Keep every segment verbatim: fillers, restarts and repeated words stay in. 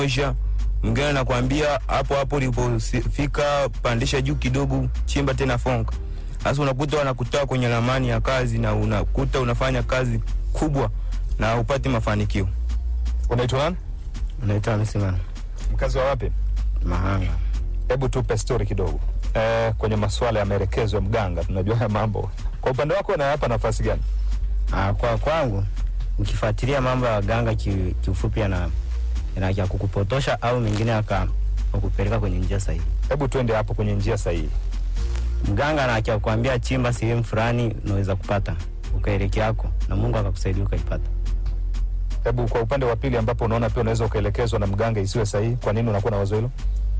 kunyosha. Mwingine anakuambia hapo hapo ulipofika pandisha juu kidogo, chimba tena fonka. Sasa unakuta wanakutoa kwenye ramani ya kazi na unakuta unafanya kazi kubwa na upate mafanikio. Unaitwa nani? Unaitwa Msimana. Mkazi wa wapi? Mahanga. Hebu tupe story kidogo. Eh, kwenye masuala ya maelekezo ya mganga tunajua haya mambo. Kwa upande wako unayapa nafasi gani? Ah, kwa kwangu ukifuatilia mambo ya ganga kiufupi yana yana kukupotosha au mengine aka kukupeleka kwenye njia sahihi. Hebu twende hapo kwenye njia sahihi. Mganga anakia kuambia chimba sehemu fulani unaweza kupata. Ukaelekea yako na Mungu akakusaidia ukaipata. Hebu kwa upande wa pili ambapo unaona pia unaweza ukaelekezwa na mganga isiwe sahihi, kwa nini unakuwa na wazo hilo?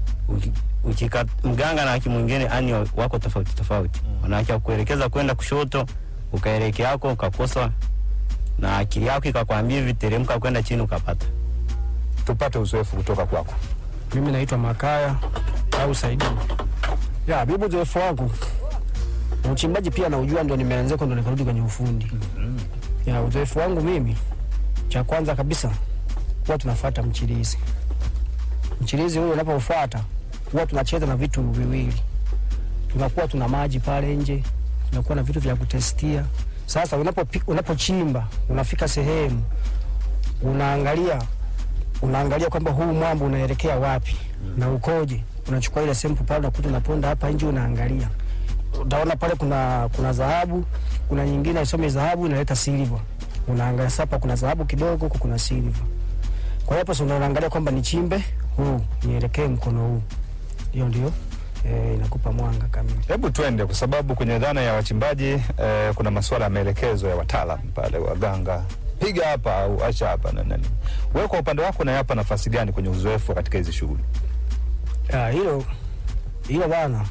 Ukika mganga na haki mwingine ani wako tofauti tofauti. Mm. Wanaacha kuelekeza kwenda kushoto, ukaelekea yako ukakosa na akili yako ikakwambia hivi teremka kwenda chini ukapata. Tupate uzoefu kutoka kwako. Mimi naitwa Makaya au Saidi. Ya, bibi uzoefu wangu. Uchimbaji pia na ujua ndio nimeanza kwa ndo nikarudi kwenye ufundi. Mm. Ya, uzoefu wangu mimi cha kwanza kabisa huwa tunafuata mchirizi. Mchirizi huyo unapofuata huwa tunacheza na vitu viwili. Tunakuwa tuna maji pale nje, tunakuwa na vitu vya kutestia. Sasa unapo unapochimba, unafika sehemu, unaangalia unaangalia kwamba huu mwamba unaelekea wapi na ukoje. Unachukua ile sample pale unakuta unaponda hapa nje unaangalia. Utaona pale kuna kuna dhahabu, kuna nyingine isome dhahabu inaleta silver. Unaangalia hapa kuna dhahabu kidogo, kuna silver. Kwa hiyo hapo unaangalia kwamba ni chimbe huu, nielekee mkono huu. Hiyo ndio eh, inakupa mwanga kamili. Hebu twende kwa sababu kwenye dhana ya wachimbaji eh, kuna masuala ya maelekezo ya wataalamu pale waganga. Piga hapa au acha hapa na nani. Wewe kwa upande wako unayapa nafasi gani kwenye uzoefu katika hizo shughuli? Ah, hilo hilo bana.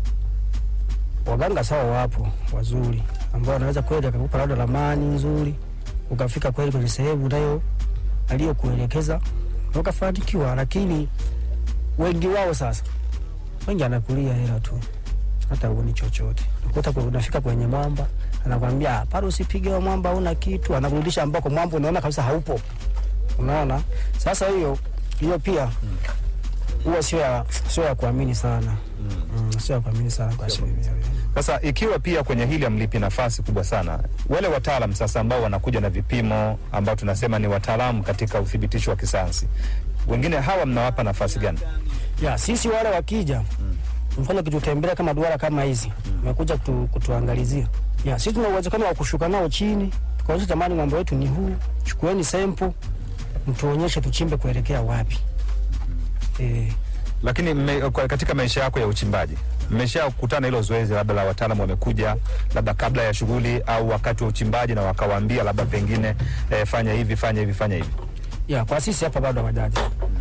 Waganga sawa wapo wazuri ambao wanaweza kweli akakupa labda ramani nzuri ukafika kweli kwenye sehemu nayo aliyokuelekeza ukafanikiwa, lakini wengi wao sasa wengi anakulia hela tu hata uone chochote. Ukuta kwa unafika kwenye mwamba anakuambia pale usipige wa mwamba una kitu, anakurudisha ambako mwamba unaona kabisa haupo. Unaona? Sasa hiyo hiyo pia huwa sio ya sio ya kuamini sana. Mm, sio ya kuamini sana kwa sababu. Sasa ikiwa pia kwenye hili amlipi nafasi kubwa sana wale wataalamu sasa ambao wanakuja na vipimo ambao tunasema ni wataalamu katika uthibitisho wa kisayansi, wengine hawa mnawapa nafasi gani? Ya, sisi wale wakija mm. mfano kitutembelea kama duara kama hizi wamekuja mm. kutu, kutuangalizia. Ya, sisi tuna uwezo kama wa kushuka nao chini tukaonyesha jamani mambo yetu ni huu, chukueni sample mtuonyeshe tuchimbe kuelekea wapi. Eh, lakini me, katika maisha yako ya uchimbaji mmeshakutana hilo zoezi labda la wataalamu wamekuja labda kabla ya shughuli au wakati wa uchimbaji na wakawaambia labda pengine eh, fanya hivi fanya hivi fanya hivi? Ya, kwa sisi hapa bado hawajaja.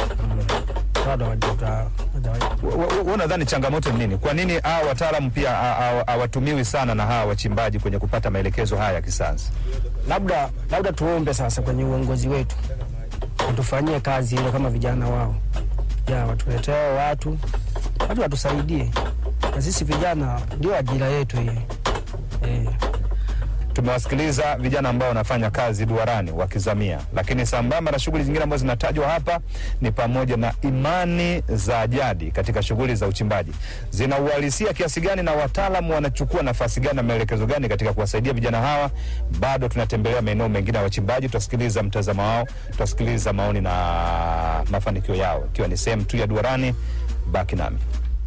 Bado hawajaja. Wewe unadhani changamoto ni nini? Kwa nini hao wataalamu pia hawatumiwi sana na hawa wachimbaji kwenye kupata maelekezo haya ya kisayansi? Labda labda tuombe sasa kwenye uongozi wetu watufanyie kazi ile kama vijana wao. Ya, watuletee watu watu watusaidie. Na sisi vijana ndio ajira yetu hii. Eh. Tumewasikiliza vijana ambao wanafanya kazi duarani wakizamia, lakini sambamba na shughuli zingine ambazo zinatajwa hapa ni pamoja na imani za jadi katika shughuli za uchimbaji. Zina uhalisia kiasi gani na wataalamu wanachukua nafasi gani na maelekezo gani katika kuwasaidia vijana hawa? Bado tunatembelea maeneo mengine ya wachimbaji, tutasikiliza mtazamo wao, tutasikiliza maoni na mafanikio yao. Ikiwa ni sehemu tu ya duarani, baki nami.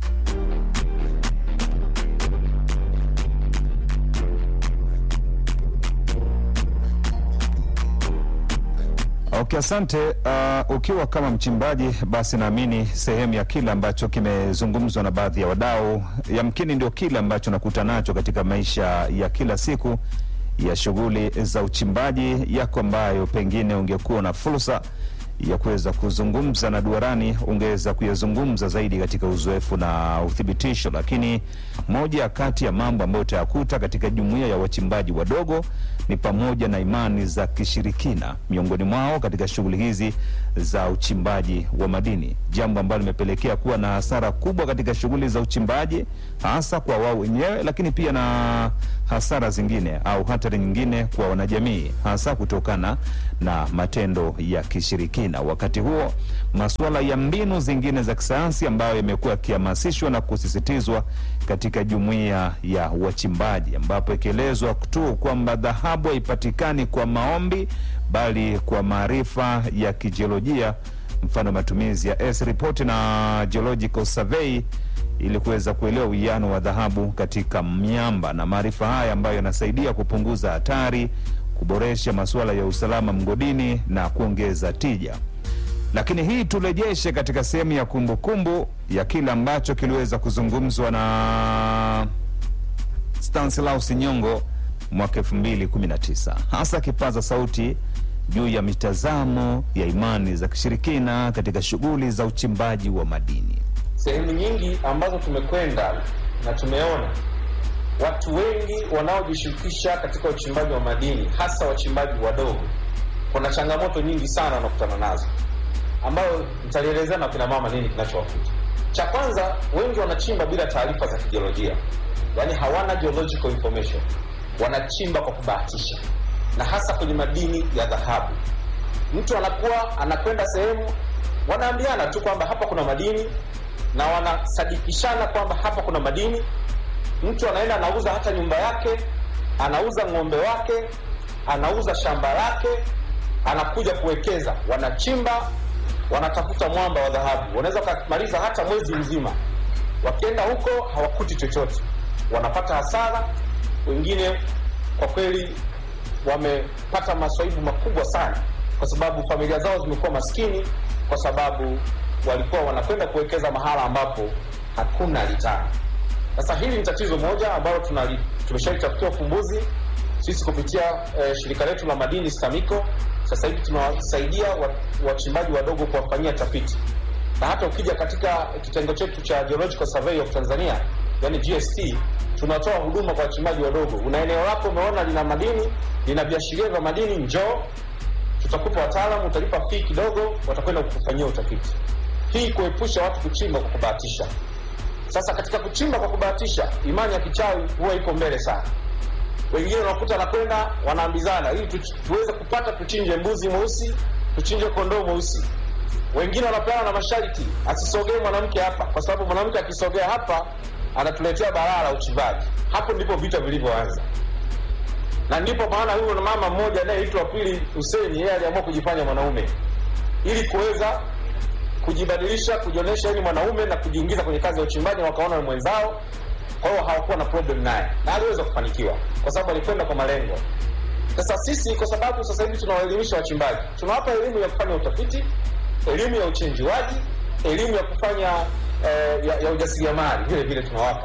Okay, asante. Uh, ukiwa kama mchimbaji basi naamini sehemu ya kile ambacho kimezungumzwa na baadhi ya wadau yamkini ndio kile ambacho nakuta nacho katika maisha ya kila siku ya shughuli za uchimbaji yako, ambayo pengine ungekuwa na fursa ya kuweza kuzungumza na duarani ungeweza kuyazungumza zaidi katika uzoefu na uthibitisho. Lakini moja kati ya mambo ambayo utayakuta katika jumuiya ya wachimbaji wadogo ni pamoja na imani za kishirikina miongoni mwao katika shughuli hizi za uchimbaji wa madini, jambo ambalo limepelekea kuwa na hasara kubwa katika shughuli za uchimbaji, hasa kwa wao wenyewe, lakini pia na hasara zingine au hatari nyingine kwa wanajamii, hasa kutokana na matendo ya kishirikina. na wakati huo masuala ya mbinu zingine za kisayansi ambayo yamekuwa yakihamasishwa na kusisitizwa katika jumuiya ya wachimbaji, ambapo ikielezwa tu kwamba dhahabu haipatikani kwa maombi bali kwa maarifa ya kijiolojia, mfano matumizi ya S report na geological survey ili kuweza kuelewa uwiano wa dhahabu katika miamba, na maarifa haya ambayo yanasaidia kupunguza hatari, kuboresha masuala ya usalama mgodini na kuongeza tija. Lakini hii turejeshe katika sehemu ya kumbukumbu ya kile ambacho kiliweza kuzungumzwa na Stanislaus Nyongo mwaka elfu mbili kumi na tisa, hasa kipaza sauti juu ya mitazamo ya imani za kishirikina katika shughuli za uchimbaji wa madini. Sehemu nyingi ambazo tumekwenda na tumeona watu wengi wanaojishirikisha katika uchimbaji wa madini, hasa wachimbaji wadogo, kuna changamoto nyingi sana wanakutana nazo, ambayo nitalielezea na kina mama nini kinachowakuta. Cha kwanza, wengi wanachimba bila taarifa za kijiolojia, yaani hawana geological information, wanachimba kwa kubahatisha, na hasa kwenye madini ya dhahabu. Mtu anakuwa anakwenda sehemu, wanaambiana tu kwamba hapa kuna madini, na wanasadikishana kwamba hapa kuna madini. Mtu anaenda anauza hata nyumba yake, anauza ng'ombe wake, anauza shamba lake, anakuja kuwekeza. Wanachimba, wanatafuta mwamba wa dhahabu, wanaweza kumaliza hata mwezi mzima. Wakienda huko hawakuti chochote, wanapata hasara. Wengine kwa kweli wamepata masaibu makubwa sana, kwa sababu familia zao zimekuwa maskini, kwa sababu walikuwa wanakwenda kuwekeza mahala ambapo hakuna litana. Sasa hili ni tatizo moja ambalo tunali tumeshaitafutia ufumbuzi sisi kupitia eh, shirika letu la madini STAMICO. Sasa hivi tunawasaidia wachimbaji wadogo kuwafanyia tafiti, na hata ukija katika kitengo chetu cha Geological Survey of Tanzania, yani G S T, tunatoa huduma kwa wachimbaji wadogo. Una eneo lako umeona lina madini, lina viashiria vya madini, njoo tutakupa wataalamu, utalipa fee kidogo, watakwenda kukufanyia utafiti. Hii kuepusha watu kuchimba kwa kubahatisha. Sasa katika kuchimba kwa kubahatisha, imani ya kichawi huwa iko mbele sana. Wengine wanakuta anakwenda wanaambizana, ili tu, tuweze kupata tuchinje mbuzi mweusi, tuchinje kondoo mweusi. Wengine wanapeana na masharti, asisogee mwanamke hapa, kwa sababu mwanamke akisogea hapa anatuletea balaa la uchimbaji. Hapo ndipo vita vilivyoanza. Na ndipo maana huyo na mama mmoja anayeitwa Pili Hussein, yeye aliamua kujifanya mwanaume ili kuweza kujibadilisha, kujionyesha yeye mwanaume na kujiingiza kwenye kazi ya uchimbaji, na wakaona mwenzao. Kwa hiyo hawakuwa na problem naye, na aliweza kufanikiwa kwa sababu alikwenda kwa malengo. Sasa sisi kwa sababu sasa hivi tunawaelimisha wachimbaji, tunawapa elimu ya kufanya utafiti, elimu ya uchenjuaji, elimu ya kufanya eh, ya, ya ujasiriamali vile vile tunawapa.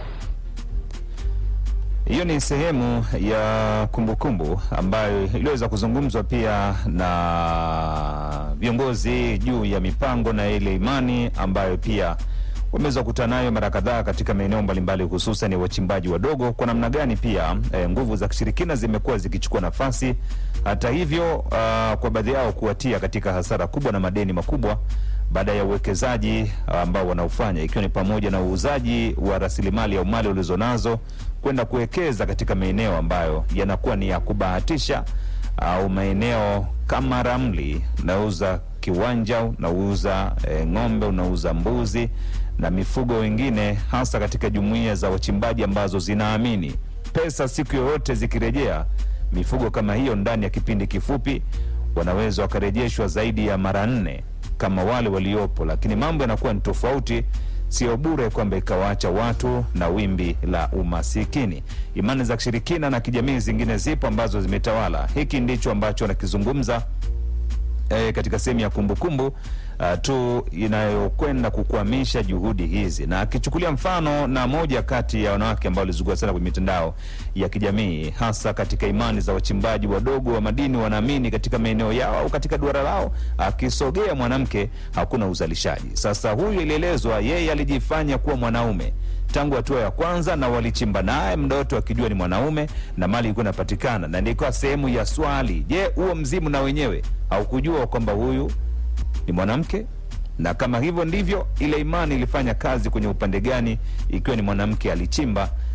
Hiyo ni sehemu ya kumbukumbu kumbu ambayo iliweza kuzungumzwa pia na viongozi juu ya mipango na ile imani ambayo pia wameweza kukutana nayo mara kadhaa katika maeneo mbalimbali, hususan ya wachimbaji wadogo, kwa namna gani pia e, nguvu za kishirikina zimekuwa zikichukua nafasi, hata hivyo uh, kwa baadhi yao kuwatia katika hasara kubwa na madeni makubwa baada ya uwekezaji ambao wanaufanya, ikiwa ni pamoja na uuzaji wa rasilimali au mali ulizonazo kwenda kuwekeza katika maeneo ambayo yanakuwa ni ya kubahatisha, au maeneo kama ramli, unauza kiwanja, unauza e, ng'ombe, unauza mbuzi na mifugo wengine, hasa katika jumuiya za wachimbaji ambazo zinaamini pesa siku yoyote zikirejea mifugo kama hiyo ndani ya kipindi kifupi wanaweza wakarejeshwa zaidi ya mara nne kama wale waliopo. Lakini mambo yanakuwa ni tofauti, sio bure kwamba ikawaacha watu na wimbi la umasikini. Imani za kishirikina na kijamii zingine zipo ambazo zimetawala. Hiki ndicho ambacho nakizungumza e, katika sehemu ya kumbukumbu uh, tu inayokwenda kukwamisha juhudi hizi, na akichukulia mfano na moja kati ya wanawake ambao walizungumza sana kwenye mitandao ya kijamii, hasa katika imani za wachimbaji wadogo wa madini. Wanaamini katika maeneo yao au katika duara lao akisogea mwanamke hakuna uzalishaji. Sasa huyu ilielezwa yeye alijifanya kuwa mwanaume tangu hatua ya kwanza, na walichimba naye muda wote wakijua ni mwanaume na mali ilikuwa inapatikana, na ndiko sehemu ya swali, je, huo mzimu na wenyewe haukujua kwamba huyu ni mwanamke? Na kama hivyo ndivyo, ile imani ilifanya kazi kwenye upande gani ikiwa ni mwanamke alichimba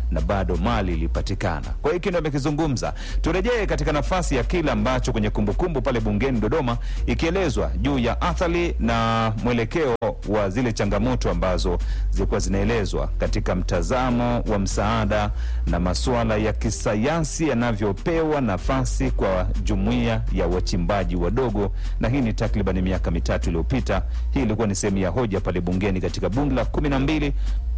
na bado mali ilipatikana. Kwa hiyo hiki ndio amekizungumza. Turejee katika nafasi ya kile ambacho kwenye kumbukumbu pale bungeni Dodoma, ikielezwa juu ya athari na mwelekeo wa zile changamoto ambazo zilikuwa zinaelezwa katika mtazamo wa msaada na masuala ya kisayansi yanavyopewa nafasi kwa jumuiya ya wachimbaji wadogo. Na hii ni takriban miaka mitatu iliyopita. Hii ilikuwa ni sehemu ya hoja pale bungeni katika bunge la kumi na mbili.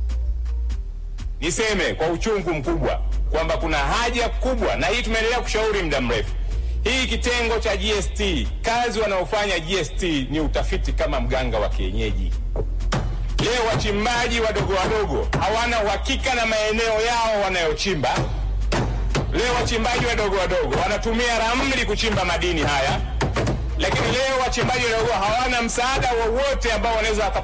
Niseme kwa uchungu mkubwa kwamba kuna haja kubwa, na hii tumeendelea kushauri muda mrefu. Hii kitengo cha G S T, kazi wanaofanya G S T ni utafiti kama mganga wa kienyeji. Leo wachimbaji wadogo wadogo hawana uhakika na maeneo yao wanayochimba. Leo wachimbaji wadogo wadogo wanatumia ramli kuchimba madini haya, lakini leo wachimbaji wadogo hawana msaada wowote ambao wanaweza